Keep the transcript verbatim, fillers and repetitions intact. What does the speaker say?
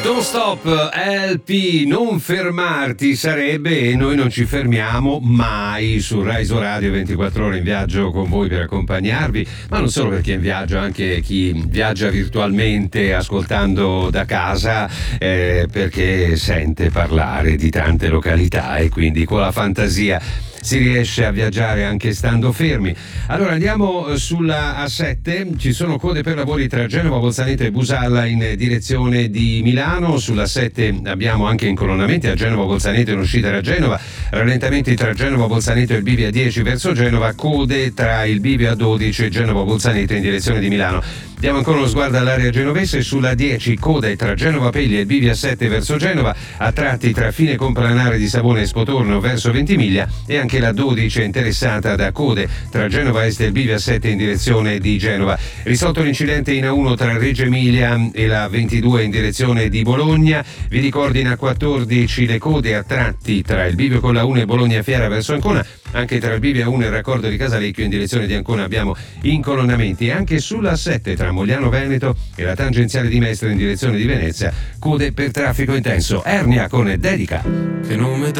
Don't Stop L P, non fermarti sarebbe, e noi non ci fermiamo mai su Raiso Radio, ventiquattro ore in viaggio con voi per accompagnarvi, ma non solo per chi è in viaggio, anche chi viaggia virtualmente ascoltando da casa, eh, perché sente parlare di tante località e quindi con la fantasia si riesce a viaggiare anche stando fermi. Allora andiamo sulla A sette, ci sono code per lavori tra Genova, Bolzaneto e Busalla in direzione di Milano. Sulla sette abbiamo anche incolonnamenti a Genova, Bolzaneto in uscita da Genova, rallentamenti tra Genova, Bolzaneto e il bivio A dieci verso Genova, code tra il bivio A dodici e Genova, Bolzaneto in direzione di Milano. Diamo ancora uno sguardo all'area genovese, sulla dieci code tra Genova Peglia e il bivio A sette verso Genova, a tratti tra fine complanare di Savona e Spotorno verso Ventimiglia, e anche la dodici è interessata da code tra Genova Est e il bivio A sette in direzione di Genova. Risolto l'incidente in A uno tra Reggio Emilia e la ventidue in direzione di Bologna. Vi ricordo in A quattordici le code a tratti tra il bivio con la uno e Bologna Fiera verso Ancona. Anche tra il bivio A uno e il raccordo di Casalecchio in direzione di Ancona abbiamo incolonnamenti. Anche sulla A sette tra Mogliano Veneto e la tangenziale di Mestre in direzione di Venezia, code per traffico intenso. Ernia con Dedica. Che non